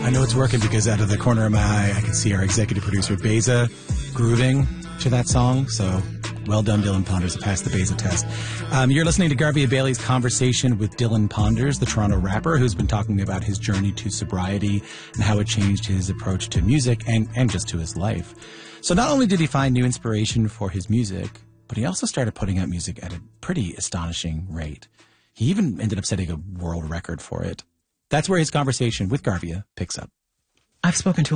I know it's working because out of the corner of my eye, I can see our executive producer, Beza, grooving to that song. So well done, Dylan Ponders. I passed the Beza test. You're listening to Garvia Bailey's conversation with Dylan Ponders, the Toronto rapper, who's been talking about his journey to sobriety and how it changed his approach to music and just to his life. So not only did he find new inspiration for his music, but he also started putting out music at a pretty astonishing rate. He even ended up setting a world record for it. That's where his conversation with Garvia picks up. I've spoken to